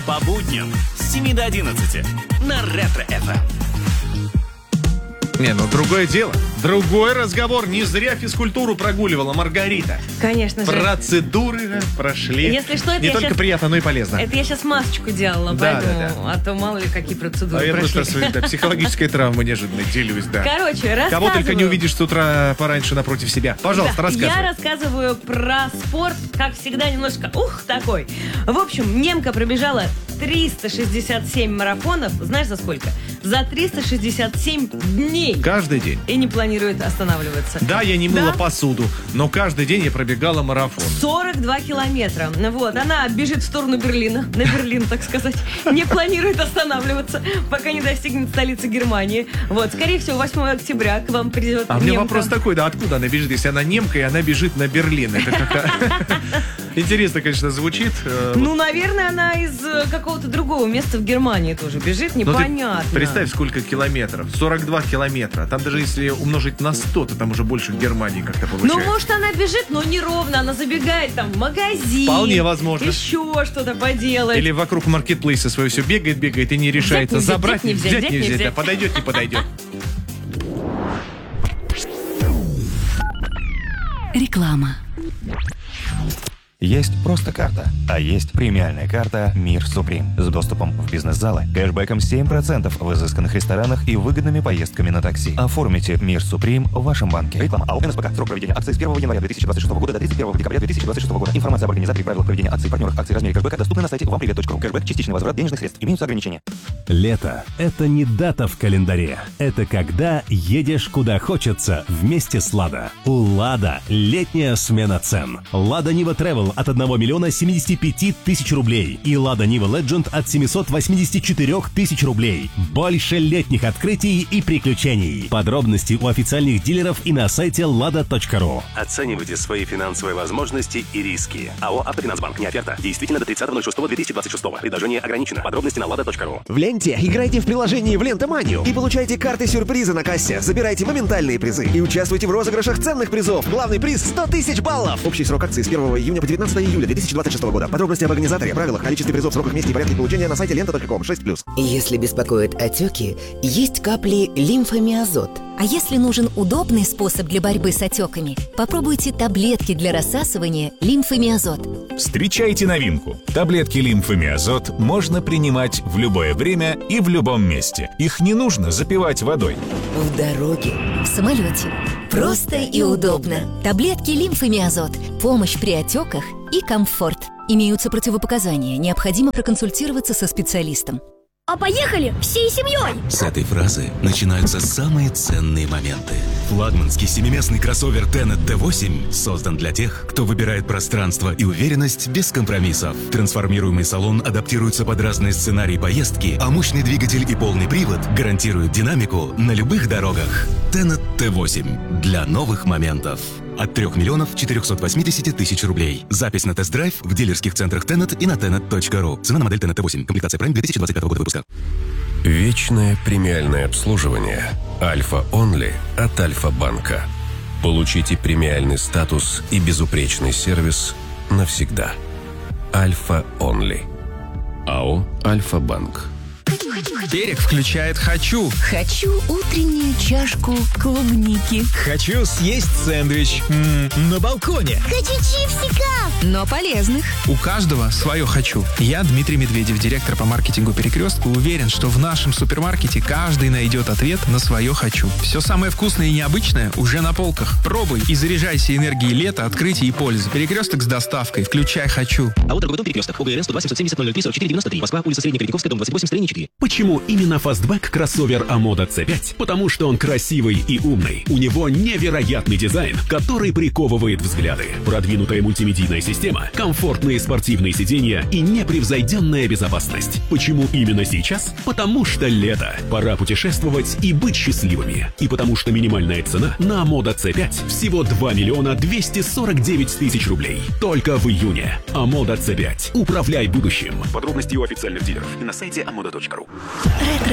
По будням с 7 до 11 на Ретро-ФМ. Не, ну другое дело. Другой разговор. Не зря физкультуру прогуливала Маргарита. Конечно же. Процедуры прошли. Если что, это не только приятно, но и полезно. Это я сейчас масочку делала, Да, поэтому, а то мало ли какие процедуры я прошли. просто психологической травмой неожиданно делюсь, да. Короче, рассказываю. Кого только не увидишь с утра пораньше напротив себя. Пожалуйста, рассказывай. Я рассказываю про спорт, как всегда, немножко такой. В общем, немка пробежала 367 марафонов. Знаешь, за сколько? За 367 дней. Каждый день. И не планирует останавливаться. Да, я не мыла посуду, но каждый день я пробегала марафон. 42 километра. Вот, она бежит в сторону Берлина. На Берлин, так сказать. Не планирует останавливаться, пока не достигнет столицы Германии. Вот, скорее всего, 8 октября к вам придет А немка. у меня вопрос такой, да, откуда она бежит, если она немка, и она бежит на Берлин? Это как-то интересно, конечно, звучит. Ну, наверное, она из какого-то другого места в Германии тоже бежит, непонятно. Представь, сколько километров. 42 километра. Там даже если умножить на 100, то там уже больше Германии как-то получается. Ну, может, она бежит, но неровно. Она забегает там в магазин. Вполне возможно. Еще что-то поделать. Или вокруг маркетплейса свое все бегает и не решается взять, забрать. не взять. Да, подойдет, не подойдет. Реклама. Есть просто карта, а есть премиальная карта «Мир Суприм» с доступом в бизнес-залы, кэшбэком 7% в изысканных ресторанах и выгодными поездками на такси. Оформите «Мир Суприм» в вашем банке. Реклама АО «НСПК». Срок проведения акции с 1 января 2026 года до 31 декабря 2026 года. Информация об организаторе и правилах проведения акций, партнерах акций, размере кэшбэка доступны на сайте вампривет.ру. Кэшбэк – частичный возврат денежных средств. Имеются ограничения. Лето – это не дата в календаре. Это когда едешь куда хочется вместе с «Лада». У «Лада» летняя смена цен. «Лада Нива Travel» от 1 миллиона 75 тысяч рублей и «Лада Нива Legend» от 784 тысяч рублей. Больше летних открытий и приключений. Подробности у официальных дилеров и на сайте lada.ru. Оценивайте свои финансовые возможности и риски. АО «Автофинансбанк». Не оферта. Действительно до 30.06.2026. Предложение ограничено. Подробности на lada.ru. В ленте играйте в приложении в Лента-манию и получайте карты-сюрпризы на кассе. Забирайте моментальные призы и участвуйте в розыгрышах ценных призов. Главный приз – 100 тысяч баллов. Общий срок акции с 1 июня по 19 июля 2026 года. Подробности об организаторе, правилах, количестве призов, сроках, месте и порядке получения на сайте lenta.com. 6+. Если беспокоят отеки, есть капли лимфомиазот. А если нужен удобный способ для борьбы с отеками, попробуйте таблетки для рассасывания лимфомиазот. Встречайте новинку. Таблетки лимфомиазот можно принимать в любое время и в любом месте. Их не нужно запивать водой. В дороге. В самолете. Просто и удобно. Таблетки лимфомиазот. Помощь при отеках и комфорт. Имеются противопоказания. Необходимо проконсультироваться со специалистом. А поехали всей семьей! С этой фразы начинаются самые ценные моменты. Флагманский семиместный кроссовер Tenet T8 создан для тех, кто выбирает пространство и уверенность без компромиссов. Трансформируемый салон адаптируется под разные сценарии поездки, а мощный двигатель и полный привод гарантируют динамику на любых дорогах. Tenet T8 для новых моментов. От 3 миллионов 480 тысяч рублей. Запись на тест-драйв в дилерских центрах Tenet и на tenet.ru. Цена на модель Tenet T8. Комплектация Prime 2025 года выпуска. Вечное премиальное обслуживание. Альфа Онли от Альфа-банка. Получите премиальный статус и безупречный сервис навсегда. Альфа Онли. АО «Альфа-банк». Берег включает «Хочу». Хочу утреннюю чашку клубники. Хочу съесть сэндвич на балконе. Хочу чипсика! Но полезных. У каждого свое «Хочу». Я, Дмитрий Медведев, директор по маркетингу «Перекрестка», уверен, что в нашем супермаркете каждый найдет ответ на свое «Хочу». Все самое вкусное и необычное уже на полках. Пробуй и заряжайся энергией лета, открытий и пользы. «Перекресток» с доставкой. Включай «Хочу». А вот торговый дом «Перекресток». ОГРН 102 770 003 44 93. Москва, улица Среднекоренковская, дом 28, строение 4. Почему именно фастбэк кроссовер Амода C5? Потому что он красивый и умный. У него невероятный дизайн, который приковывает взгляды. Продвинутая мультимедийная система, комфортные спортивные сиденья и непревзойденная безопасность. Почему именно сейчас? Потому что лето. Пора путешествовать и быть счастливыми. И потому что минимальная цена на Амода C5 всего 2 миллиона 249 тысяч рублей. Только в июне. Амода C5. Управляй будущим. Подробности у официальных дилеров и на сайте amoda.ru.